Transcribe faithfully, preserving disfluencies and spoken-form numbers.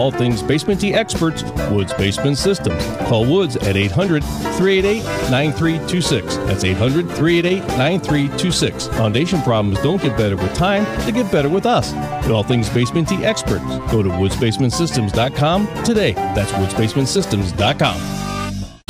all things basement-y experts, Woods Basement Systems. Call Woods at eight hundred, three eight eight, nine three two six. That's eight hundred, three eight eight, nine three two six. Foundation problems don't get better with time, they get better with us. All things basement-y experts. Go to woods basement systems dot com today. That's woods basement systems dot com.